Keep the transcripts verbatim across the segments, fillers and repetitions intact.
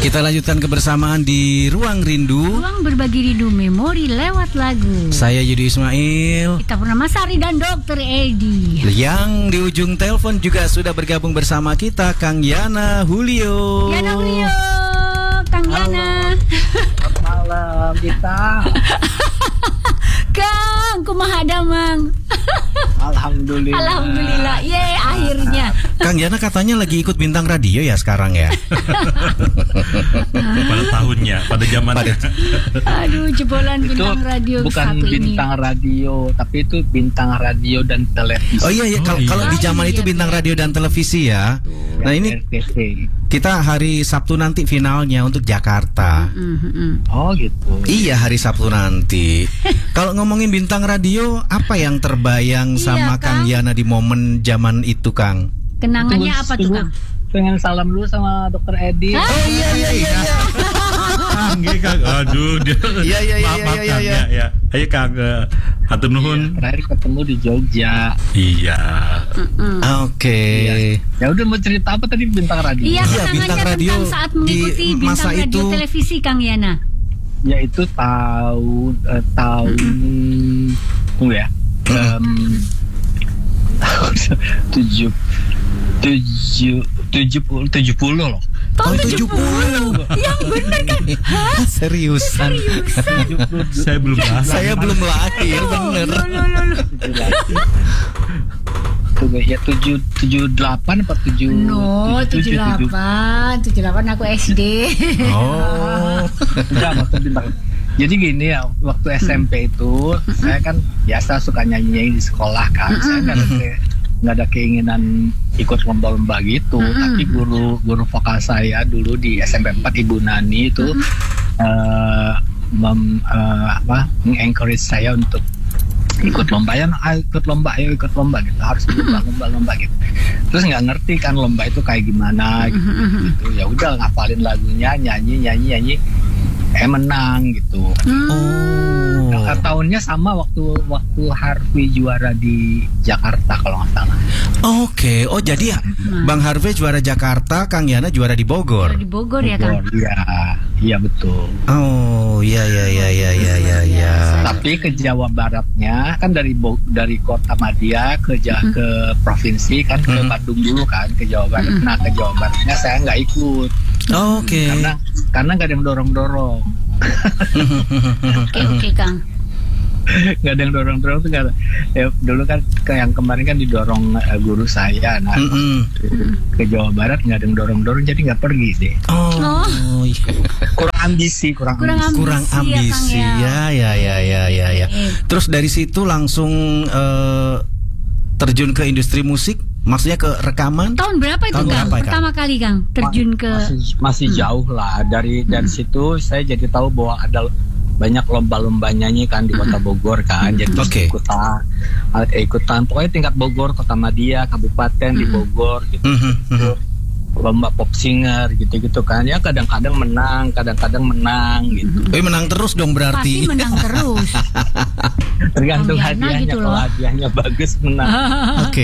Kita lanjutkan kebersamaan di Ruang Rindu. Ruang berbagi rindu memori lewat lagu. Saya Yudi Ismail. Kita Purnamasari dan Dokter Edi. Yang di ujung telepon juga sudah bergabung bersama kita Kang Yana Julio. Yana Julio, Kang Yana. Selamat malam kita. Kang, kumaha damang? Alhamdulillah. Alhamdulillah, ye akhirnya. Kang Yana katanya lagi ikut bintang radio ya sekarang ya. Pada tahunnya, pada zamannya. Aduh, jebolan Itu bintang radio bukan satu bintang ini. radio, tapi itu bintang radio dan televisi. Oh iya ya, Oh, kalau iya. kalau di zaman itu bintang radio dan televisi ya. Nah ini R T C. kita hari Sabtu nanti finalnya untuk Jakarta. Mm, mm, mm. Oh gitu. Iya hari Sabtu nanti. Kalau ngomongin bintang radio, apa yang terbayang Iya, sama Kang Kang. Yana di momen zaman itu, Kang? Kenangannya Tunggu, apa tuh, tunggu. Kang? Pengen salam dulu sama Dokter Edi. Hah? Oh iya iya iya. iya. Kang, iya, Kang. Aduh, dia. Iya, iya, iya, Maaf, maaf, iya, Kang, iya. ya, ya. Ayo Kang, eh, hatur nuhun. Terakhir ketemu di Jogja. Iya. Mm-mm. Oke. Ya udah, mau cerita apa tadi bintang radio? Iya, Iya, kenangannya bintang radio tentang saat mengikuti di bintang masa radio itu. televisi, Kang Yana. Yaitu tahun eh, tahun tunggu ya. Em, tahun tujuh tujuh tujuh puluh tujuh puluh loh. Oh, Tahun tujuh puluh. Yang benar kan? Hah? Seriusan. tujuh puluh Saya belum lahir. Saya belum lahir, bener. Loh, loh, loh, loh. Tunggu ya, tujuh tujuh delapan apa tujuh No, tujuh delapan, tujuh delapan aku S D. Oh. Enggak, maksud bintang. Jadi gini ya, waktu S M P itu saya kan biasa suka nyanyi-nyanyi di sekolah kan. Saya nggak ada ke- nggak ada keinginan ikut lomba-lomba gitu. Tapi guru guru vokal saya dulu di S M P empat, Ibu Nani itu eh, mem, eh, apa encourage saya untuk ikut lomba ya, ayo ikut lomba, ayo ikut lomba gitu, harus ikut lomba lomba gitu. Terus nggak ngerti kan lomba itu kayak gimana gitu, gitu. Ya udah ngapalin lagunya, nyanyi nyanyi nyanyi, eh menang gitu. Oh. Nah, tahunnya sama waktu waktu Harvey juara di Jakarta kalau nggak salah. Oke. Oh, jadi ya Bang Harvey juara Jakarta, Kang Yana juara di Bogor. Di Bogor ya, Kang. Iya, iya betul. Oh, iya iya iya iya iya iya iya. Tapi ke Jawa Baratnya kan dari Bo- dari Kota Madia ke Ja- ke provinsi kan ke Hmm. Bandung dulu kan ke Jawa Barat. Nah ke Jawa Baratnya saya nggak ikut Oke. karena karena nggak ada yang dorong dorong, Oke, oke, Kang. nggak ada yang dorong dorong tuh nggak ada. Ya, dulu kan ke yang kemarin kan didorong eh, guru saya. Nah Mm-mm. ke Jawa Barat nggak ada yang dorong dorong jadi nggak pergi deh. Oh, iya. Kurang ambisi, kurang, Kurang ambisi. kurang Ambisi ya, ambisi Kang, ya ya ya ya ya ya. Eh. Terus dari situ langsung eh, terjun ke industri musik, maksudnya ke rekaman. Tahun berapa itu, Tahun Kang? berapa, Kang? Pertama kali, Kang, terjun ke masih, masih jauh lah dari dari situ saya jadi tahu bahwa ada banyak lomba-lomba nyanyi kan di Kota Bogor kan, jadi Oke. ikutan eh, ikutan pokoknya tingkat Bogor, Kota Madia, kabupaten di Bogor gitu, Mhm, mhm. lomba pop singer gitu-gitu kan, ya kadang-kadang menang kadang-kadang menang gitu, Eh, menang terus dong pasti berarti. menang terus. tergantung Kang Yana hadiahnya, gitu kalau loh. hadiahnya bagus menang. Oke.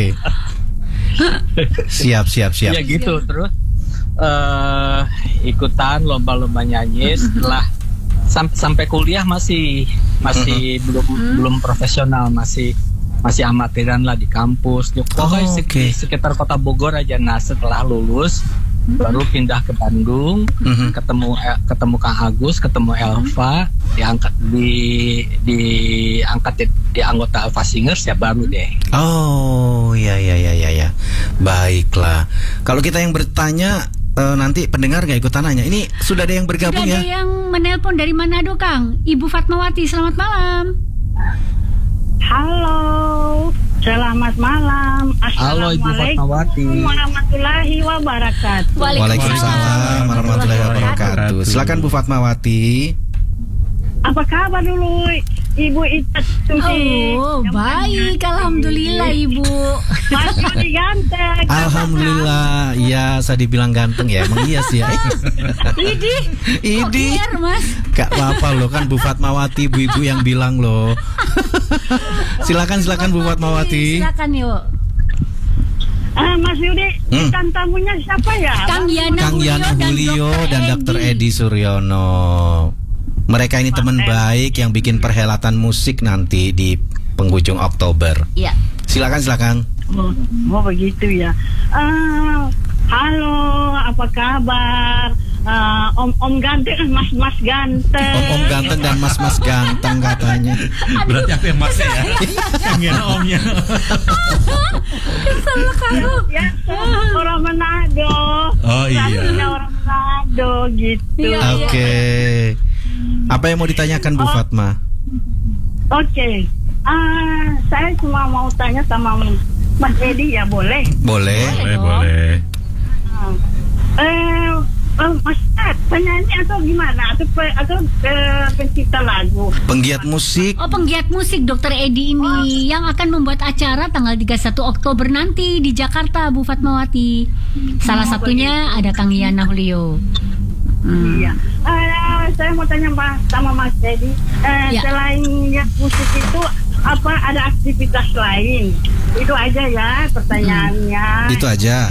Siap siap siap. Ya gitu. Terus eh ikutan lomba-lomba nyanyi. Setelah sam- sampai kuliah masih masih belum belum profesional, masih masih amatiran lah di kampus. Pokoknya Oh, sek- oke. sekitar Kota Bogor aja. Nah setelah lulus baru pindah ke Bandung, Mhm. ketemu eh, ketemu Kang Agus, ketemu Elva, diangkat di diangkat di, di anggota Elva Singers ya baru deh. Oh, iya iya iya iya ya. Baiklah. Kalau kita yang bertanya eh, nanti pendengar nggak ikutan nanya. Ini sudah ada yang Sudah bergabung ada ya? yang menelpon dari Manado, Kang. Ibu Fatmawati, selamat malam. Halo, selamat malam. Halo, Ibu Fatmawati. Assalamualaikum warahmatullahi wabarakatuh. Waalaikumsalam warahmatullahi wabarakatuh. Silakan Bu Fatmawati. Apa kabar dulu, Ibu Ita Susi? Oh, baik, alhamdulillah, Ibu. Mas Yudi ganteng. Alhamdulillah. Iya, saya dibilang ganteng ya. Emang iya sih ya. Idi, kok Idi. biar, Mas? Gak apa-apa loh, kan Bu Fatmawati, ibu-ibu yang bilang loh. Silakan silakan Bu Fatmawati. Silakan yuk. Ah, Mas Yudi, Hmm. bintang tamunya siapa ya? Kang Yana Kang Yana Julio dan dokter Edi Suryono. Mereka ini teman baik yang bikin perhelatan musik nanti di penghujung Oktober. Iya. Silakan silakan. Oh, oh begitu ya. Ah, halo, apa kabar? Ah, om Om ganteng, Mas Mas ganteng. Om-om ganteng dan mas-mas ganteng katanya. Berarti aku yang masih ya. Yang Yana omnya. Kesel kamu. Ya, orang Manado. Oh, iya. Satunya orang Manado gitu. Iya. Oke. Apa yang mau ditanyakan Bu Fatma? Oke. Ah, saya cuma mau tanya sama Mas Edi ya, boleh? Boleh. Boleh, boleh. Ah. Eh, eh, Mas Ed, penyanyi atau gimana? Atau pe, atau eh, pencipta lagu? Penggiat musik. Oh, penggiat musik dokter Edi ini yang akan membuat acara tanggal tiga puluh satu Oktober nanti di Jakarta, Bu Fatmawati. Salah satunya ada Kang Yana Julio. Hmm. Iya. Eh, saya mau tanya Mas, sama Mas Edi. Eh, Ya. Selain yang musik itu, apa ada aktivitas lain? Itu aja ya pertanyaannya. Itu aja.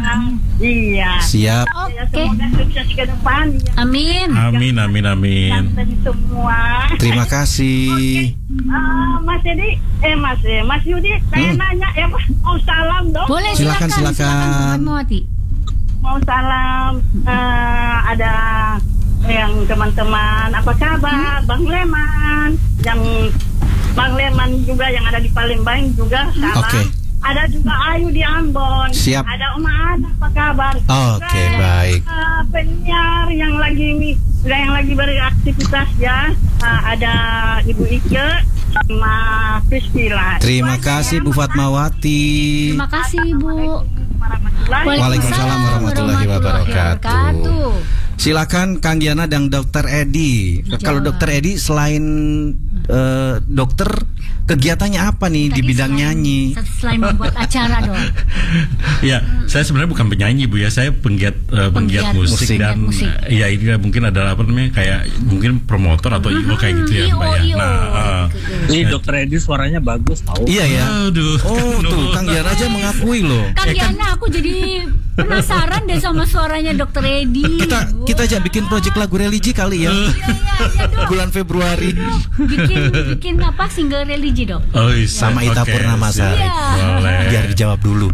Iya. Siap. Ya, Oke. semoga sukses ke depan. Ya. Amin. Amin, amin, amin. Ganteng semua. Terima kasih. Ah, Mas Edi, eh Mas, eh, Mas Yudi, saya Hmm. nanya, ya Mas, mau salam dong. Boleh Silakan, silakan. silakan. Bu Fatmawati. Mau salam, eh, ada yang teman-teman, apa kabar, Bang Leman, yang Bang Leman juga yang ada di Palembang juga salam. Oke. Ada juga Ayu di Ambon. Siap. Ada Oma Ada, apa kabar? Oke, Dan, baik. eh, penyiar yang lagi yang lagi beraktivitas ya, eh, ada Ibu Ike sama Priscila. Terima Itu aja kasih ya, Bu Mas. Fatmawati. Terima kasih, Bu. Warahmatullahi Waalaikumsalam warahmatullahi wabarakatuh. wabarakatuh. Silakan Kang Yana dan dokter Edi. Kalau dokter Edi selain eh, dokter, kegiatannya apa nih di Tadi bidang selain- nyanyi? Selain membuat acara dong. Ya, saya sebenarnya bukan penyanyi Bu ya, saya penggiat eh, penggiat Penggiat musik, musik. dan Musik. eh, ya ini mungkin adalah apa namanya kayak mungkin promotor atau I O kayak gitu ya, I O, Mbak ya. I O. Nah, eh, Ini dokter Edi suaranya bagus tahu. Iya ya. aduh. Oh tuh Kang Yana aja mengakui loh. Kang Ya kan- Yana, aku jadi penasaran deh sama suaranya dokter Edi. Kita kita aja bikin project lagu religi kali ya. Iya, iya, iya, dok. Bulan Februari. Bikin bikin apa single religi dok? Oh, iya. Sama Ita Oke, Purnamasari. Iya. Boleh. Biar dijawab dulu.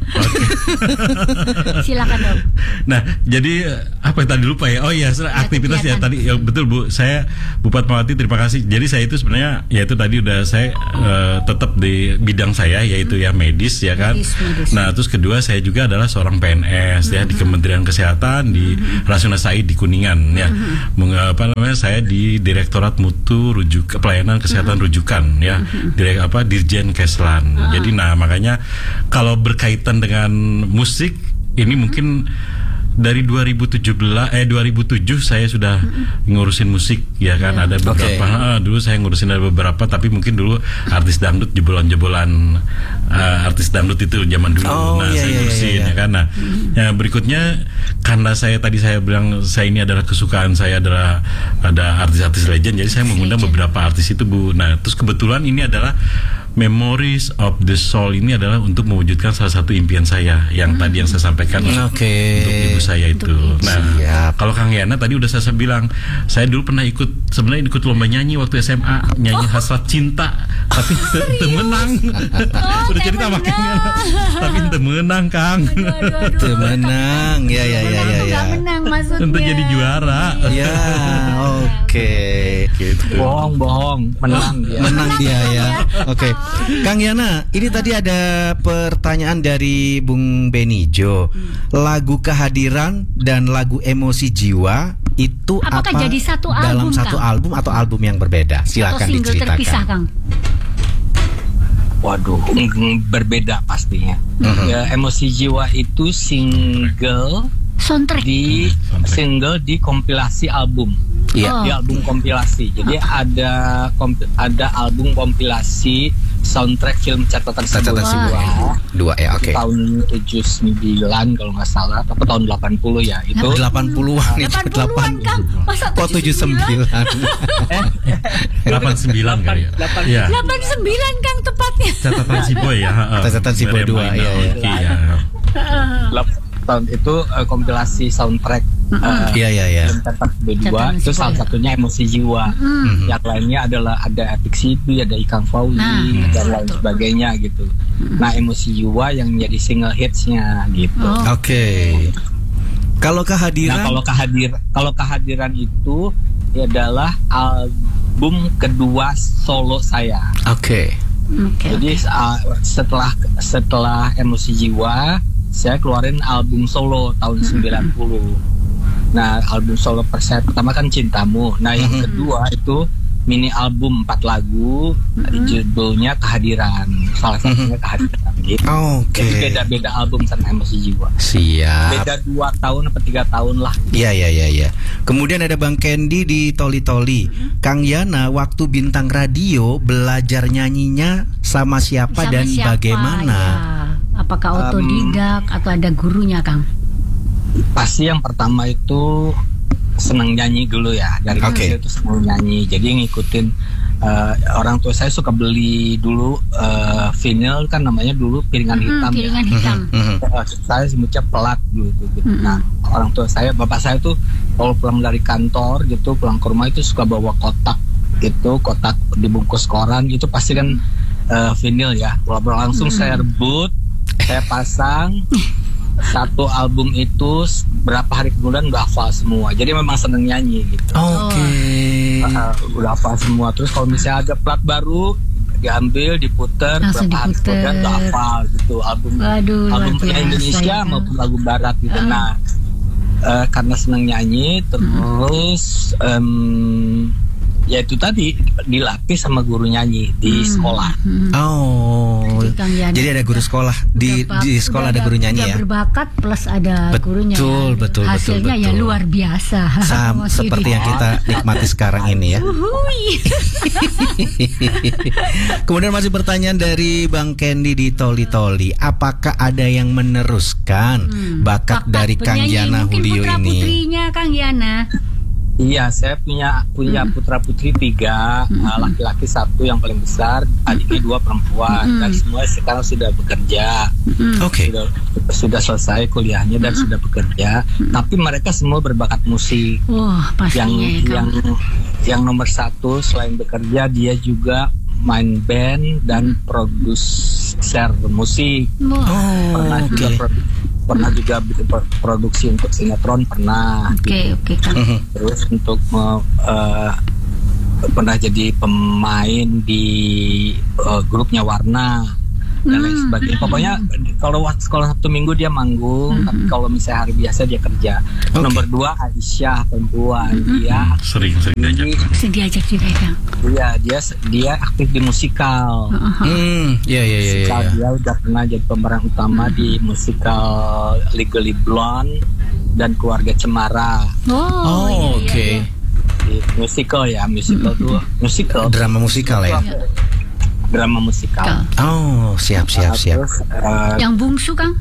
Silakan dok. Nah, jadi eh, apa yang tadi lupa ya? Oh iya, aktivitas ya kegiatan. tadi ya betul Bu. Saya Bu Fatmawati terima kasih. Jadi saya itu sebenarnya ya itu tadi udah saya eh, tetap di bidang saya yaitu ya medis ya kan. Medis, medis. Nah, terus kedua saya juga adalah seorang P N S ya di Kementerian Kesehatan di Rasuna Said di Kuningan ya. Meng- apa namanya? Saya di Direktorat Mutu Rujuk Pelayanan Kesehatan Rujukan ya. Direk apa Dirjen Keslan. Jadi nah makanya kalau berkaitan dengan musik ini mungkin dari dua ribu tujuh belas eh dua ribu tujuh saya sudah ngurusin musik ya kan ada beberapa ah, dulu saya ngurusin ada beberapa tapi mungkin dulu artis dangdut jebolan-jebolan ah, artis dangdut itu zaman dulu Oh, nah iya, saya iya, ngurusin iya, iya. ya kan nah ya berikutnya karena saya tadi saya bilang saya ini adalah kesukaan saya adalah ada artis-artis legend jadi saya mengundang beberapa artis itu Bu nah terus kebetulan ini adalah Memories of the Soul ini adalah untuk mewujudkan salah satu impian saya yang tadi yang saya sampaikan Oke. untuk ibu saya itu. Nah, Siap. kalau Kang Yana tadi udah saya bilang, saya dulu pernah ikut sebenarnya ikut lomba nyanyi waktu S M A, nyanyi Hasrat Cinta, tapi ente menang. Udah cerita sama Kang Yana, tapi ente menang Kang. Aduh, aduh, aduh. Temenang. Ya ya ya ya Menang, ya. nggak menang maksudnya. Ente jadi juara. Ya, oke. Gitu. Bohong, bohong, menang dia. Menang dia ya. Oke. Kang Yana, ini tadi ada pertanyaan dari Bung Benijo. Lagu Kehadiran dan lagu Emosi Jiwa itu Apakah apa jadi satu dalam album, satu Kang? album atau album yang berbeda? Atau Silakan single terpisah diceritakan. Kang? Waduh, mm, berbeda pastinya. Mhm. Ya, Emosi Jiwa itu single Soundtrack. di single di kompilasi album. Iya. Oh. Di album kompilasi. Jadi ada komp- ada album kompilasi soundtrack film catatan Catatan sebuah Sebuah. Dua ya, oke. tahun tujuh puluh sembilan kalau nggak salah atau tahun delapan puluh ya itu. delapan puluhan itu delapan puluhan Kang. Masa Kok tujuh puluh sembilan? delapan puluh sembilan kali ya. Delapan- Iya. delapan puluh sembilan Kang tepatnya. Catatan si boy ya. heeh. Catatan si boy dua, Meremai iya, iya. Naoki, ya. delapan tahun itu uh, kompilasi soundtrack uh, Iya iya iya. film Pentas B dua Catatan itu Musik salah Bola. satunya Emosi Jiwa. Mm. Yang lainnya adalah ada Epic City, ada Ikang Fauzi Nah, dan betul, lain betul. sebagainya gitu. Nah, Emosi Jiwa yang jadi single hitsnya gitu. Oh. Oke. Kalau Nah, kehadiran kalau kehadir kalau kehadiran itu adalah album kedua solo saya. Oke. Oke. Jadi uh, setelah setelah Emosi Jiwa, saya keluarin album solo tahun sembilan puluh. Nah, album solo per saya pertama kan Cintamu. Nah, yang kedua itu mini album empat lagu, judulnya Kehadiran. Salah satunya Kehadiran gitu. Oke. Jadi beda-beda album sama Emosi Jiwa. Siap. Beda dua tahun atau tiga tahun lah. Iya iya iya iya. Kemudian ada Bang Kendi di Toli Toli. Kang Yana waktu bintang radio belajar nyanyinya sama siapa Sama dan siapa, bagaimana? ya? Apakah otodidak atau ada gurunya, Kang? Pasti yang pertama itu senang nyanyi dulu ya, dari Oke. kecil itu senang nyanyi, jadi ngikutin uh, orang tua saya suka beli dulu uh, vinyl kan namanya dulu piringan Mm-mm, hitam piringan ya. hitam. Mhm. Uh, saya sebutnya pelat dulu tuh, gitu. Mm-mm. Nah, orang tua saya, bapak saya tuh kalau pulang dari kantor gitu, pulang ke rumah itu suka bawa kotak gitu, kotak dibungkus koran itu pasti kan uh, vinyl ya. Kalau langsung saya rebut, saya pasang satu album itu berapa hari kemudian udah hafal semua. Jadi memang seneng nyanyi gitu. Oke. Uh, udah hafal semua. Terus kalau misalnya ada plat baru diambil, diputer, Langsung berapa hari diputer. kemudian udah hafal gitu. Album Waduh, luar album biasa Indonesia ya. maupun lagu Barat gitu. Ah. Nah, uh, karena seneng nyanyi, terus um, ya itu tadi dilatih sama guru nyanyi di sekolah. Hmm. Oh. Jadi Kang Yana Jadi ada guru udah- sekolah di udah bak- di sekolah udah ada guru nyanyi udah ya. berbakat plus ada Betul, gurunya. betul, betul, Hasilnya ya betul. luar biasa. Sam, Mas seperti Yudi. yang kita nikmati sekarang ini ya. Uhuy. Kemudian masih pertanyaan dari Bang Kendi di Toli Toli. Apakah ada yang meneruskan Hmm, bakat dari Kang penyanyi, Yana mungkin Julio putra ini? putrinya Kang Yana. Iya, saya punya punya putra putri tiga, uh, laki-laki satu yang paling besar, adiknya dua perempuan, dan semua sekarang sudah bekerja, Oke. sudah sudah selesai kuliahnya dan sudah bekerja. Tapi mereka semua berbakat musik. Wah, Yang pastinya ya, yang Kang. yang nomor satu selain bekerja dia juga main band dan produser musik. Wah. Pernah Oh, juga oke. produ- pernah juga bikin pro- produksi untuk sinetron pernah. Oke, oke Kang. Mhm. Terus untuk me- eh, pernah jadi pemain di eh, grupnya Warna dan lain Hmm. sebagainya. Pokoknya kalau waktu sekolah Sabtu Minggu dia manggung, tapi kalau misalnya hari biasa dia kerja. Oke. Nomor dua Aisyah perempuan, dia Sering-sering diajak. Bisa diajak juga ya, Kang. dia dia dia aktif di musikal. Hmm, ya ya ya Musikal ya. dia udah pernah jadi pemeran utama di musikal Legally Blonde dan Keluarga Cemara. Oh, Oh, iya, iya, oke. iya. Di musical ya, musical tuh musikal Drama musikal ya. drama musikal. Oh, siap siap Nah, siap. Terus eh, Yang bungsu, Kang?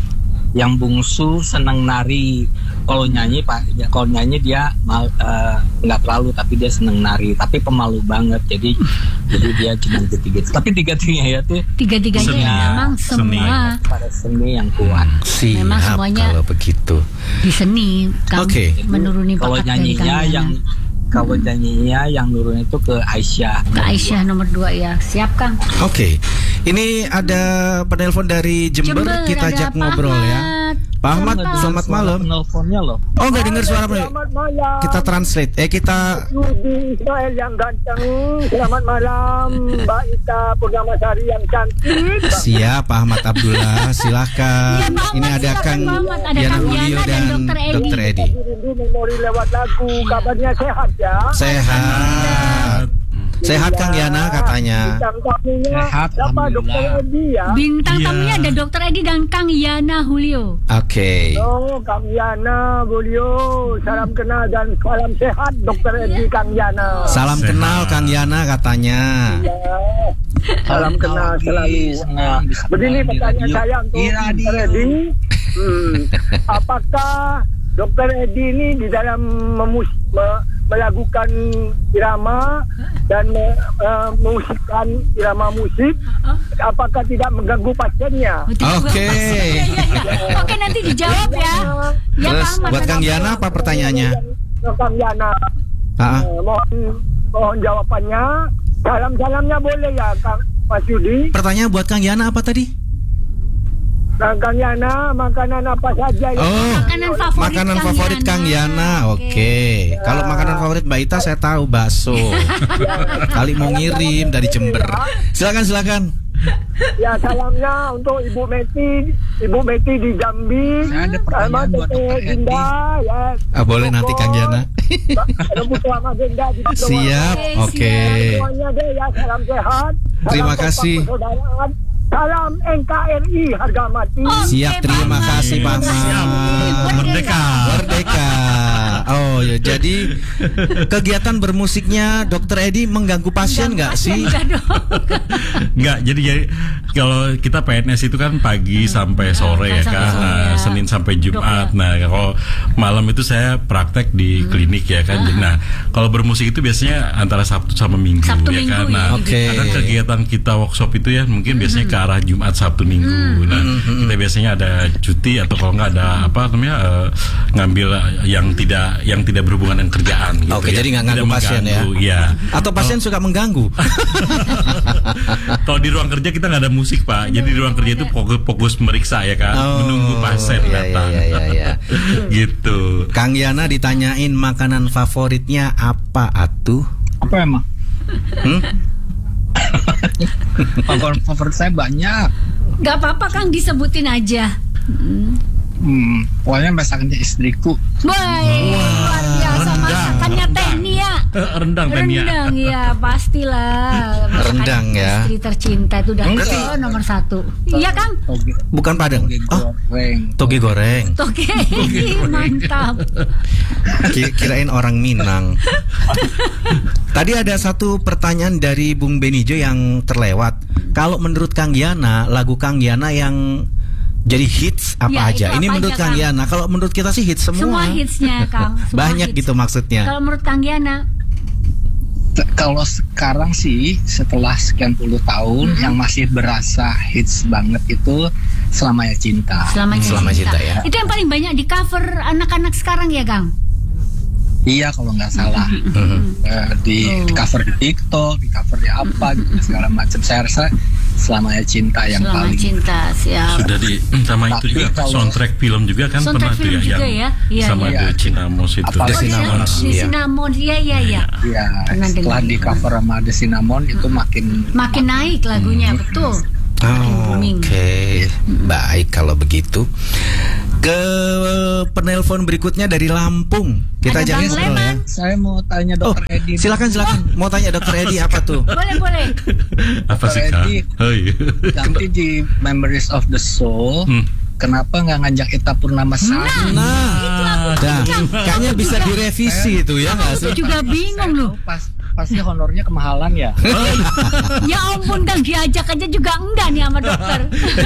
yang bungsu senang nari. Kalau nyanyi pak, ya, kalau nyanyi dia mal- eh, nggak terlalu, tapi dia senang nari. Tapi pemalu banget, jadi jadi dia cuma gitu-gitu. Tapi tiga-tiganya ya tuh Tiga-tiganya Seni. ya, memang Seni. semua pada seni yang kuat. Siap Memang semuanya- kalau begitu. di seni, Kang. Oke. Menuruni Kalau bakat dari Kang nyanyinya Yana. yang kalau nyanyinya yang nurun itu ke Aisyah. Ke Aisyah nomor dua ya. Siap, Kang. Oke. Ini ada penelpon dari Jember, Jember, kita ada ajak Pak ngobrol ya. Ahmad. Pak Ahmad, Selamat selamat Suara malam. penelponnya loh. Oh, nggak dengar suara Pak. Selamat malam. Kita translate. Eh kita Yudi Ismail yang ganteng. Selamat malam Mbak Ita Purnamasari yang cantik. siap Pak Ahmad Abdullah, silahkan. Iya, Pak Ini Ahmad, ada silakan, Kang Pak Ahmad. Ada Yana Kang Julio Yana dan dan Dokter Edi. Dokter Edi. Rindu memori lewat lagu. Kabarnya sehat ya. Sehat. Sehat Kang Yana katanya. Bintang tamunya Sehat, siapa? alhamdulillah. Dokter Edi ya. Bintang Iya. tamunya ada Dokter Edi dan Kang Yana Julio. Oke. Oh, Kang Yana, Bolio, salam kenal dan salam sehat Dokter Edi Kang Yana. Salam Sehat. kenal Kang Yana katanya. Ya. Salam kenal Lagi selalu. senang bisa Begini kenal di pertanyaan radio. saya untuk Di radio. Dokter Edi. Hmm, apakah Dokter Edi ini di dalam memus- me- melakukan irama dan uh, mengusikkan irama musik, apakah tidak mengganggu pasiennya? Oke. Ya, ya, ya. Oke, nanti dijawab ya. Ya, Terus Kang, buat Kang Yana apa pertanyaannya? Kang Yana, Ah, uh, mohon mohon jawabannya. Salam-salamnya boleh ya, Kang Mas Yudi. pertanyaan buat Kang Yana apa tadi? Kang Kang Yana, makanan apa saja ya? Oh, Makanan favorit makanan Kang favorit Kang Yana. Yana. Oke. Kalau makanan favorit Mbak Ita saya tahu bakso. Kali mau ngirim dari Jember. Silakan silakan. Ya, salamnya untuk Ibu Meti, Ibu Meti di Jambi. Saya ada pertanyaan buat Tete Dokter Edi. Dinda, ya. Ah, boleh nanti Kang Yana. Rebut sama Dinda di Bogor. Siap. Oke, Oke. Semuanya deh ya, salam sehat. Salam Terima kompak kasih. persaudaraan. Salam N K R I harga mati. Oh, Siap, Oke, terima Bang. kasih Bang Siap. Man. Merdeka. Merdeka. Oh ya, jadi kegiatan bermusiknya Dokter Edi mengganggu pasien nggak sih? Enggak dong. Enggak, jadi jadi kalau kita P N S itu kan pagi sampai sore ya sampai kan, sore, nah, ya. Senin sampai Jumat. Dok, ya. Nah, kalau malam itu saya praktek di klinik ya kan. Nah, kalau bermusik itu biasanya antara Sabtu sama Minggu Sabtu, ya kan. Minggu, Nah, ya. Oke. kadang kegiatan kita workshop itu ya mungkin biasanya ke arah Jumat Sabtu Minggu. Nah, kita biasanya ada cuti atau kalau nggak ada apa namanya eh, ngambil yang tidak yang tidak berhubungan dengan kerjaan gitu. Oke, ya. jadi nggak Tidak ganggu pasien ya? mengganggu, iya. Atau pasien suka mengganggu? Kalau di ruang kerja kita nggak ada musik Pak, jadi di ruang kerja itu fokus, fokus meriksa ya kan, Oh, menunggu pasien iya, datang, iya, iya, iya. gitu. Kang Yana ditanyain makanan favoritnya apa atuh? Apa emang? Hmm? Favorit, favorit saya banyak. Enggak apa-apa, Kang, disebutin aja. Hmm, pokoknya masakannya istriku. Woi, luar biasa rendang, masakannya rendang. Tenia. Rendang Tenia. Rendang ya, pastilah. Masakan Rendang, ya. Istri tercinta itu udah Berarti- oh, nomor satu. Iya, Kang. Toge, Bukan Padang. toge Oh, goreng. toge goreng. Oke, mantap. Ki- Kirain orang Minang. Tadi ada satu pertanyaan dari Bung Benijo yang terlewat. Kalau menurut Kang Yana, lagu Kang Yana yang jadi hits apa Ya, aja? itu Ini apa menurut aja, Kang Kang? Yana. Kalau menurut kita sih hits semua. Semua hitsnya, Kang. Semua Banyak hits. gitu maksudnya. Kalau menurut Kang Yana, T- Kalau sekarang sih setelah sekian puluh tahun yang masih berasa hits banget itu Selamanya Cinta. Selamanya Selama Cinta. Cinta, ya. Itu yang paling banyak di cover anak-anak sekarang ya, Kang? Iya kalau nggak salah. Eh, di Oh. cover di TikTok, di cover di apa gitu segala macam. Saya rasa Selamanya Cinta yang Selamanya paling. Cinta, siap. Sudah di sama itu Tapi juga kalau- soundtrack film juga kan Soundtrack pernah tuh film ya juga yang ya? Iya, sama iya. The Cinamos itu. Apa- The Oh, Cinnamon, di iya. Cinnamon, iya, iya, iya. Ya, Pernah setelah dengar. di cover sama The Cinnamon itu makin Makin naik lagunya, betul. Oh, booming. Oke, baik kalau begitu. Ke penelpon berikutnya dari Lampung. Kita Ada jangan Bang ngobrol ya. Leman. saya mau tanya Oh, Dokter Edi. silakan silakan. Mau tanya Dokter Edi apa tuh? Boleh, boleh. Apa sih Dokter Kak? Edi. Oh, iya. Ganti di Memories of the Soul. Hmm. Kenapa nggak ngajak Ita Purnamasari? Nah, dah, kayaknya bisa direvisi itu ya nggak sih? Aku juga bingung loh. Pas pasti honornya kemahalan ya. Ya ampun, Kang, diajak aja juga enggak nih sama dokter.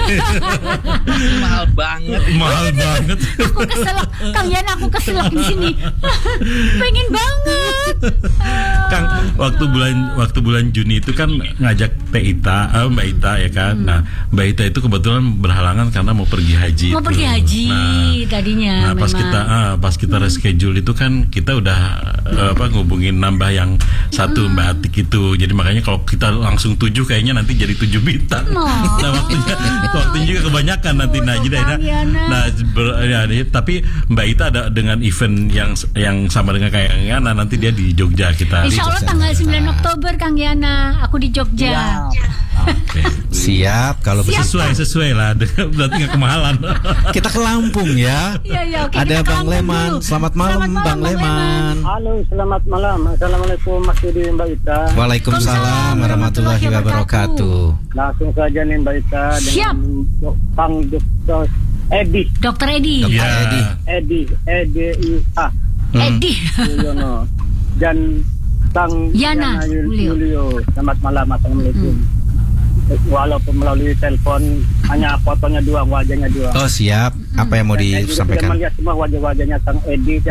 Mahal banget. Mahal banget. Aku keselak, Kang Yana, aku keselak di sini. Pengen banget. Kang, waktu bulan waktu bulan Juni itu kan ngajak Teh Ita, eh, Mbak Ita ya kan. Nah, Mbak Ita itu kebetulan berhalangan karena mau pergi haji. Mau itu. pergi haji Nah, tadinya Nah, pas memang. kita ah, pas kita reschedule itu kan kita udah eh, apa ngubungin nambah yang satu Mbak Atik itu. Jadi makanya kalau kita langsung tujuh kayaknya nanti jadi tujuh bintang. Oh. Nah, waktunya waktunya juga kebanyakan nanti nah jadi Kang nah, Yana. nah ber- ya, di- tapi Mbak Ita ada dengan event yang yang sama dengan kayak Yana, nanti dia di Jogja kita. Insya Allah tanggal sembilan Oktober, Kang Yana. Aku di Jogja. Oke. Siap kalau begitu. Sesuai sesuai lah, berarti nggak kemahalan. Kita ke Lampung ya. Iya, iya, oke, Ada kita ke Bang Lampung Leman. dulu. Selamat malam, Selamat Bang malam, Bang Leman. Halo, selamat malam. Assalamualaikum Mas Yudi, Mbak Ita. Waalaikumsalam warahmatullahi wabarakatuh. Langsung saja nih Mbak Ita Siap. dengan Dok- Bang Dokter Edi, Dokter Edi. Dokter Ya. Edi. Edi, E D I A Hmm. Edi. Mulyono dan Kang Yana Yul- Mulyo. Mulyo. Selamat malam, assalamualaikum. Walaupun melalui telepon hanya fotonya dua, wajahnya dua. Oh siap. Apa yang mau Dan saya juga tidak disampaikan? melihat semua wajah-wajahnya Kang Edi dan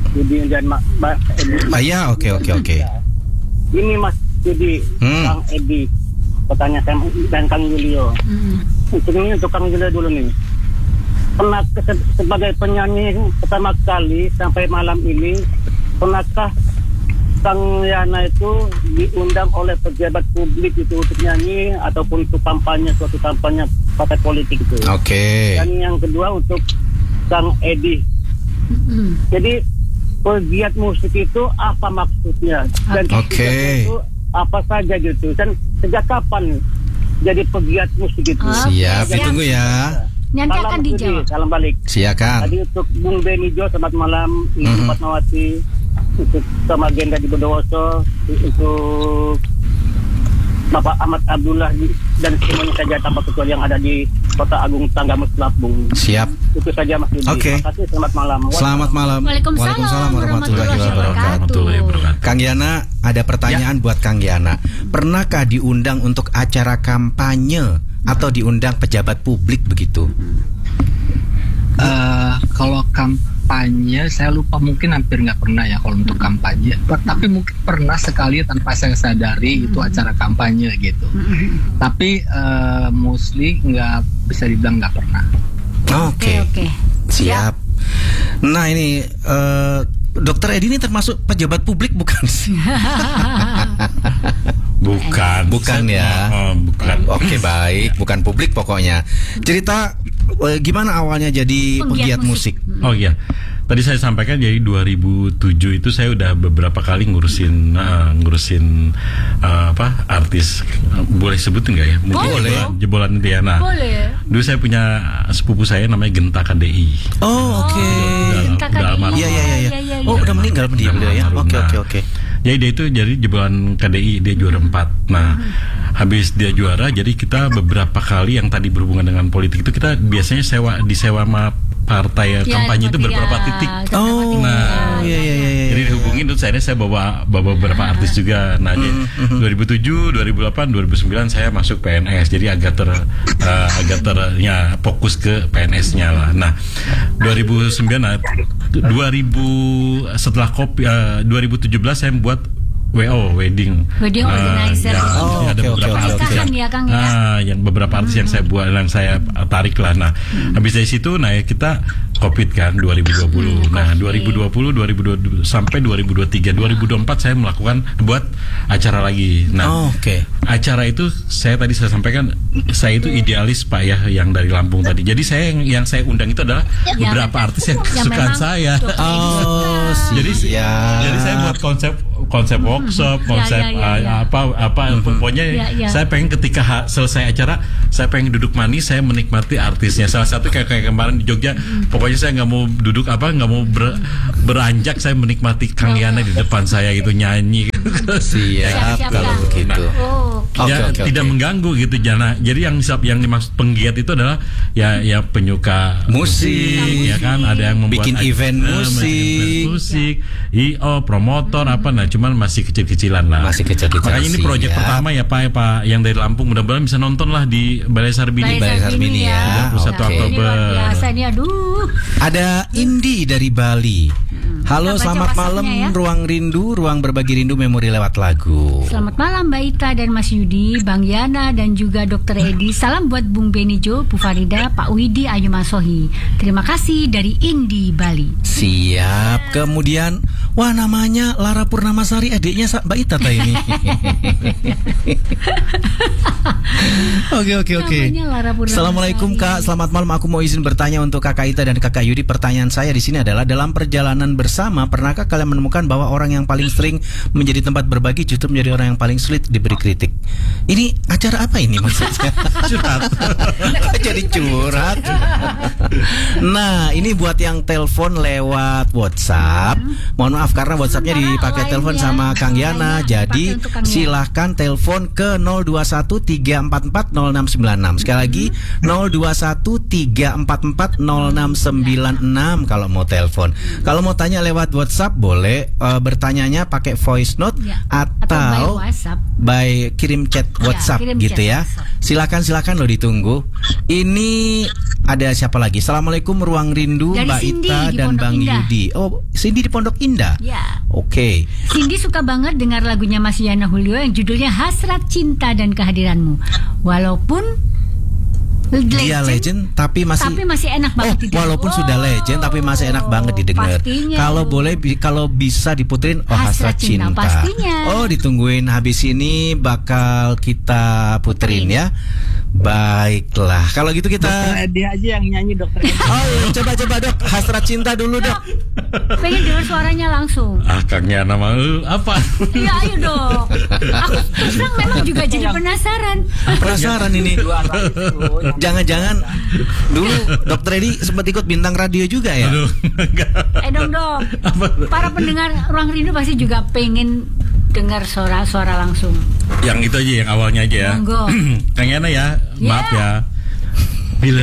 Yudi dan Mak Mbak Edi. Ah, ya, oke oke oke. Ini Mas Yudi, Hmm. Kang Edi, pertanyaan saya dan Kang Julio. Mm. Untuk ini untuk Kang Julio dulu nih. Pernah ke- sebagai penyanyi pertama kali sampai malam ini, pernahkah Kang Yana itu diundang oleh pejabat publik itu untuk nyanyi ataupun untuk kampanye, suatu kampanye partai politik itu? Oke. Dan yang kedua untuk Kang Edi. Mm. Jadi pegiat musik itu apa maksudnya? Dan Oke. pegiat itu apa saja gitu? Dan sejak kapan jadi pegiat musik itu? Oh. Siap, Oke, ditunggu ya. Nanti Salam akan Budi, dijawab. salam balik. Silakan. Tadi untuk Bung Benijo, selamat malam. Ibu Mhm. Fatmawati, untuk sama Genda di Bondowoso, untuk Bapak Ahmad Abdullah di- dan semuanya saja tanpa kecuali yang ada di Kota Agung Tanggamus Lampung. Siap. Itu saja Mas Yudi. Oke. Terima kasih, selamat malam. Selamat malam. Waalaikumsalam warahmatullahi Warahmatullahi wabarakatuh. Kang Yana, ada pertanyaan buat Kang Yana. Pernahkah diundang untuk acara kampanye atau diundang pejabat publik begitu? Eh, kalau kampanye saya lupa, mungkin hampir nggak pernah ya kalau untuk kampanye. Per- Tapi mungkin pernah sekali tanpa saya sadari itu acara kampanye gitu. Tapi eh, mostly nggak bisa dibilang nggak pernah. Oke. Oke, oke. Siap. Nah, ini eh, Dokter Edi ini termasuk pejabat publik bukan sih? Bukan. Bukan Saya- ya. Oh, bukan. Oke, baik, bukan publik pokoknya. Cerita eh, gimana awalnya jadi Penggiat pegiat musik? musik. Oh iya, tadi saya sampaikan jadi dua ribu tujuh itu saya udah beberapa kali ngurusin uh, ngurusin uh, apa artis. Uh, boleh sebut nggak ya? Mungkin Boleh. jebolan, jebolan Diana. Boleh. Dulu saya punya sepupu saya namanya Genta K D I. Oh, oke. Udah- Kakak udah di- almarhum. Iya, iya, iya, iya. Iya, iya, Oh, iya. udah meninggal dia Udah beliau ya. almarhum. Oke, Nah, oke, oke. Jadi dia itu jadi jebolan K D I, dia juara empat. Nah, habis dia juara, jadi kita beberapa kali yang tadi berhubungan dengan politik itu kita biasanya sewa disewa sama partai Ya, kampanye itu seperti beberapa ya, titik. Oh, Nah, iya, iya, iya, iya. Jadi dihubungin terus akhirnya saya bawa bawa beberapa artis juga. Nah, jadi dua ribu tujuh, dua ribu delapan, dua ribu sembilan saya masuk P N S. Jadi agak ter eh, agak ter ya fokus ke P N S-nya lah. Nah, dua ribu sembilan nah, dua ribu setelah kopi eh, dua ribu tujuh belas saya membuat W O wedding Wedding Nah, organizer. ya, Oh, ada oke, beberapa oke, oke, artis oke. yang ya, Kang, ya. ah, yang beberapa artis yang saya buat dan saya tarik lah. Nah, habis dari situ nah ya kita Covid kan dua ribu dua puluh. Nah, dua ribu dua puluh, dua ribu dua puluh sampai dua ribu dua puluh tiga, dua ribu dua puluh empat saya melakukan buat acara lagi. Nah, Oh, oke. acara itu saya tadi saya sampaikan saya itu idealis Pak ya yang dari Lampung tadi. Jadi saya yang, yang saya undang itu adalah beberapa artis yang Yang kesukaan memang saya. Dokter Edi Oh, suka. Jadi siap. jadi saya buat konsep konsep workshop, konsep ya, ya, uh, ya. apa apa pokoknya Ya, ya. saya pengen ketika ha- selesai acara saya pengen duduk manis, saya menikmati artisnya. Salah satu kayak kayak kemarin di Jogja, pokoknya saya nggak mau duduk apa nggak mau ber- beranjak, saya menikmati Kang Yana di depan saya gitu nyanyi. Siap, Siap, kalau siap. begitu. Oh, Oke, ya, oke, tidak oke. mengganggu gitu Jana. Jadi yang yang dimaksud penggiat itu adalah ya ya penyuka Musik. ya kan, ada yang membuat Bikin ac- event eh, musik. bikin event musik, I O, promotor apa nah, cuman masih kecil-kecilan lah. Masih kecil-kecilan, Makanya ini proyek siap. pertama ya Pak, ya Pak yang dari Lampung, mudah-mudahan bisa nonton lah di Balai Sarbini. Balai Sarbini ya. dua puluh satu Oke. Ini Oktober. luar biasa nih, aduh. Ada Indi dari Bali. Halo, Kita baca selamat WhatsApp-nya malam ya. Ruang Rindu, Ruang Berbagi Rindu Memori lewat lagu. Selamat malam Mbak Ita dan Mas Yudi, Bang Yana dan juga Dokter Edi. Salam buat Bung Benijo, Bu Farida, Pak Widi, Ayu Masohi. Terima kasih dari Indi Bali. Siap. Kemudian, wah namanya Lara Purnamasari, adiknya Sa- Mbak Ita tadi ini. Oke oke oke. Namanya Lara Purnamasari. Assalamualaikum Kak, selamat malam. Aku mau izin bertanya untuk Kakak Ita dan Kakak Yudi. Pertanyaan saya di sini adalah dalam perjalanan bersama, pernahkah kalian menemukan bahwa orang yang paling sering menjadi tempat berbagi justru menjadi orang yang paling sulit diberi kritik? Ini acara apa ini maksudnya? Curhat. Kok jadi curhat? Nah, ini buat yang telepon lewat WhatsApp. Mohon maaf karena WhatsAppnya Sementara dipakai lainnya, telepon sama Kang Yana. lainnya Jadi dipakai untuk Kang Yana. silahkan telepon ke nol dua satu tiga empat empat nol enam sembilan enam. Sekali lagi nol dua satu tiga empat empat nol enam sembilan enam kalau mau telepon. Kalau mau tanya lewat WhatsApp boleh, uh, bertanyanya pakai voice note Ya, atau, atau by WhatsApp. by kirim chat Ya, WhatsApp kirim gitu chat ya. WhatsApp. Silakan silakan lo ditunggu. Ini ada siapa lagi? Assalamualaikum Ruang Rindu, Dari Mbak Cindy Ita di dan Pondok Bang Indah. Yudi. Oh, Cindy di Pondok Indah. Ya. Oke. Cindy suka banget dengar lagunya Mas Yana Julio yang judulnya Hasrat Cinta dan Kehadiranmu. Walaupun Dia legend tapi masih tapi masih enak Oh, banget didengar. walaupun sudah Oh, legend tapi masih enak banget didengar. pastinya. Kalau boleh bi- kalau bisa diputerin oh Hasrat Hasrat Cinta, Cinta. pastinya. Oh, ditungguin habis ini bakal kita puterin ya. Baiklah. Kalau gitu kita Dokter Edi aja yang nyanyi Dokter Edi. Oh, coba coba Dok, Hasrat Cinta dulu, Dok. Pengen dengar suaranya langsung. Ah, Kang Yana mah eh, apa? Iya, ayo dong. Aku terus terang memang juga jadi penasaran. Penasaran ini. Jangan-jangan dulu Dokter Edi sempat ikut bintang radio juga ya? Aduh, enggak. Eh dong dong. Apa? Para pendengar Ruang Rindu pasti juga pengen dengar suara-suara langsung. Yang itu aja, yang awalnya aja ya. Monggo. Kang Yana ya, maaf Ya. ya.